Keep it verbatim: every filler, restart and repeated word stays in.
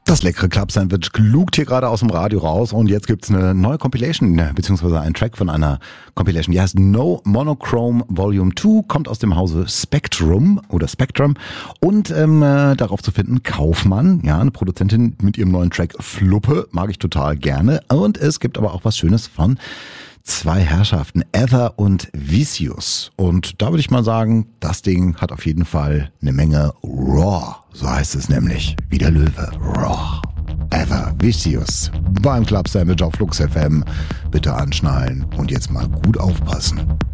Das leckere Club-Sandwich lugt hier gerade aus dem Radio raus und jetzt gibt's eine neue Compilation, beziehungsweise ein Track von einer Compilation, die heißt No Monochrome Volume zwei, kommt aus dem Hause Spectrum oder Spectrum und ähm, äh, darauf zu finden Kaufmann, ja, eine Produzentin mit ihrem neuen Track Fluppe, mag ich total gerne, und es gibt aber auch was Schönes von zwei Herrschaften, Ether und Vicious. Und da würde ich mal sagen, das Ding hat auf jeden Fall eine Menge Raw. So heißt es nämlich. Wie der Löwe. Raw. Ether, Vicious. Beim Club Sandwich auf Flux F M. Bitte anschnallen und jetzt mal gut aufpassen.